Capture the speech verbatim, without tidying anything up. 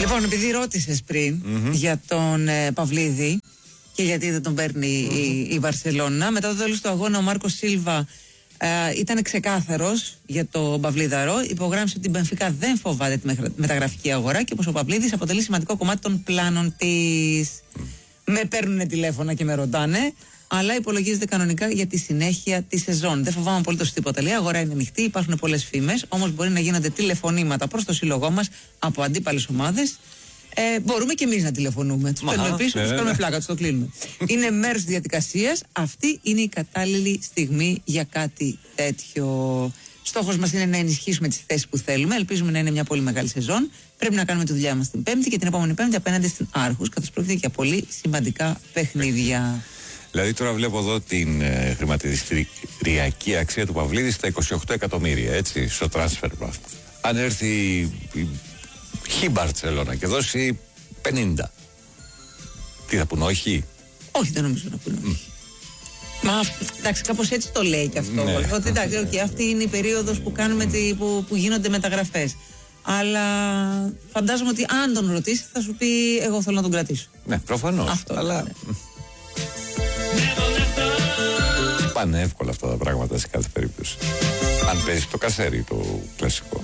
Λοιπόν, επειδή ρώτησες πριν mm-hmm. για τον ε, Παυλίδη και γιατί δεν τον παίρνει mm-hmm. η, η Βαρσελόνα, μετά το τέλος του αγώνα ο Μάρκος Σίλβα ε, ήταν ξεκάθαρος για τον Παυλίδαρο. Υπογράμμισε ότι η Μπενφίκα δεν φοβάται τη μεταγραφική αγορά και πως ο Παυλίδης αποτελεί σημαντικό κομμάτι των πλάνων της. Mm. Με παίρνουν τηλέφωνα και με ρωτάνε, αλλά υπολογίζεται κανονικά για τη συνέχεια τη σεζόν. Δεν φοβάμαι απολύτως τίποτα. Λέει, η αγορά είναι ανοιχτή, υπάρχουν πολλές φήμες, όμως μπορεί να γίνονται τηλεφωνήματα προς το σύλλογό μας από αντίπαλες ομάδες. Ε, μπορούμε και εμείς να τηλεφωνούμε. Τους παίρνουμε πίσω, τους κάνουμε πλάκα, τους το κλείνουμε. Είναι μέρος της διαδικασίας. Αυτή είναι η κατάλληλη στιγμή για κάτι τέτοιο. Στόχος μας είναι να ενισχύσουμε τις θέσεις που θέλουμε. Ελπίζουμε να είναι μια πολύ μεγάλη σεζόν. Πρέπει να κάνουμε τη δουλειά μας την Πέμπτη και την επόμενη Πέμπτη απέναντι στην Άρχους, καθώς πρόκειται για πολύ σημαντικά παιχνίδια. Δηλαδή, τώρα βλέπω εδώ την ε, χρηματιστηριακή αξία του Παυλίδη στα είκοσι οκτώ εκατομμύρια, έτσι, στο transfer. Αν έρθει η Χ Μπαρτσελόνα και δώσει πενήντα, τι θα πούνε, όχι? Όχι, δεν νομίζω να πούνε όχι. Mm. Μα εντάξει, κάπως έτσι το λέει και αυτό. Ναι. Ότι εντάξει, okay, αυτή είναι η περίοδος που, κάνουμε τη, που, που γίνονται μεταγραφές. Αλλά φαντάζομαι ότι αν τον ρωτήσει θα σου πει εγώ θέλω να τον κρατήσω. Ναι, προφανώς. Αυτό, αλλά ναι. Πάνε εύκολα αυτά τα πράγματα σε κάθε περίπτωση. Αν παίζει το κασέρι το κλασικό.